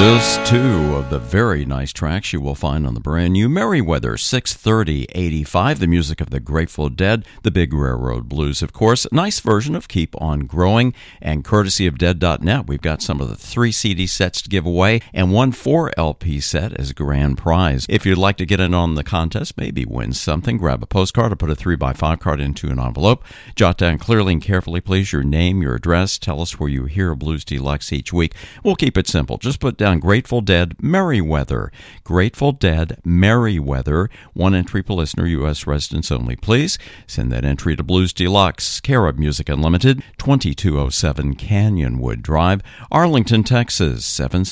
Just two of the very nice tracks you will find on the brand new Merriweather 630-85, the music of the Grateful Dead, the Big Railroad Blues, of course. Nice version of Keep On Growing, and courtesy of Dead.net, we've got some of the 3 CD sets to give away and one 4 LP set as a grand prize. If you'd like to get in on the contest, maybe win something, grab a postcard or put a 3x5 card into an envelope. Jot down clearly and carefully, please, your name, your address. Tell us where you hear Blues Deluxe each week. We'll keep it simple. Just put down Grateful Dead Merriweather. Grateful Dead Merriweather. 1 entry per listener, U.S. residents only, please. Send that entry to Blues Deluxe, care of Music Unlimited, 2207 Canyonwood Drive, Arlington, Texas,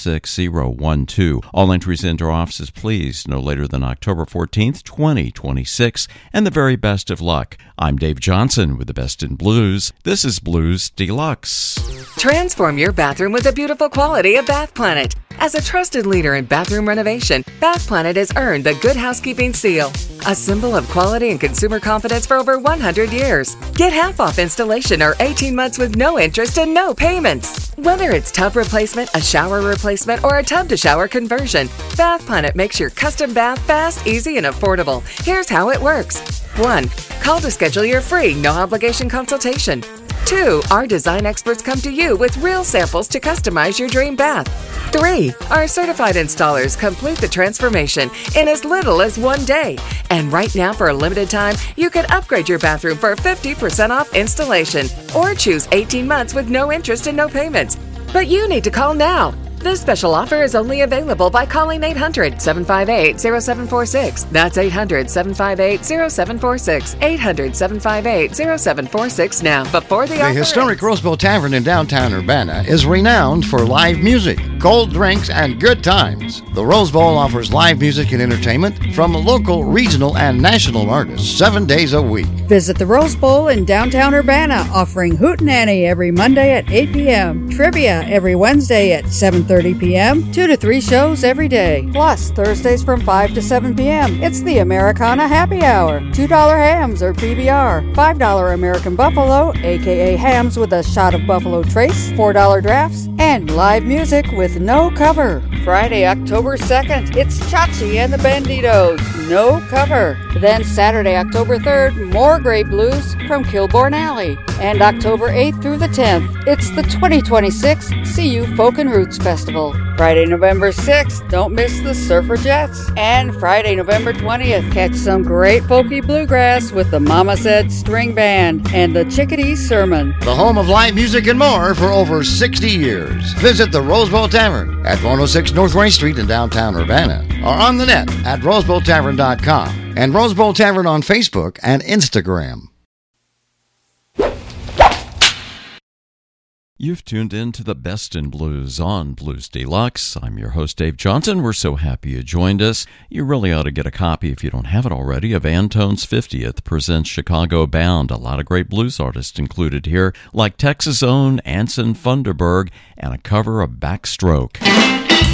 76012. All entries into our offices, please, no later than October 14th, 2026. And the very best of luck. I'm Dave Johnson with the best in blues. This is Blues Deluxe. Transform your bathroom with the beautiful quality of Bath Planet. As a trusted leader in bathroom renovation, Bath Planet has earned the Good Housekeeping Seal, a symbol of quality and consumer confidence for over 100 years. Get half off installation or 18 months with no interest and no payments. Whether it's tub replacement, a shower replacement, or a tub-to-shower conversion, Bath Planet makes your custom bath fast, easy, and affordable. Here's how it works. 1. Call to schedule your free, no-obligation consultation. 2. Our design experts come to you with real samples to customize your dream bath. 3. Our certified installers complete the transformation in as little as 1 day. And right now, for a limited time, you can upgrade your bathroom for 50% off installation or choose 18 months with no interest and no payments. But you need to call now. This special offer is only available by calling 800-758-0746. That's 800-758-0746. 800-758-0746 now, before the offer historic ends. Rose Bowl Tavern in downtown Urbana is renowned for live music, cold drinks, and good times. The Rose Bowl offers live music and entertainment from local, regional, and national artists 7 days a week. Visit the Rose Bowl in downtown Urbana, offering Hootenanny every Monday at 8 p.m., trivia every Wednesday at 7:30 p.m., 2 to 3 shows every day. Plus, Thursdays from 5 to 7 p.m., it's the Americana Happy Hour. $2 hams or PBR, $5 American Buffalo, aka hams with a shot of Buffalo Trace, $4 drafts, and live music with no cover. Friday, October 2nd, it's Chachi and the Banditos, no cover. Then Saturday, October 3rd, more great blues from Kilbourne Alley. And October 8th through the 10th, it's the 2026 CU Folk and Roots Festival. Friday, November 6th, don't miss the Surfer Jets. And Friday, November 20th, catch some great folky bluegrass with the Mama Said String Band and the Chickadee Sermon. The home of live music and more for over 60 years. Visit the Rose Bowl Tavern at 106 North Rain Street in downtown Urbana, or on the net at rosebowltavern.com and Rose Bowl Tavern on Facebook and Instagram. You've tuned in to the Best in Blues on Blues Deluxe. I'm your host, Dave Johnson. We're so happy you joined us. You really ought to get a copy, if you don't have it already, of Antone's 50th Presents Chicago Bound. A lot of great blues artists included here, like Texas' own Anson Funderburg, and a cover of Backstroke.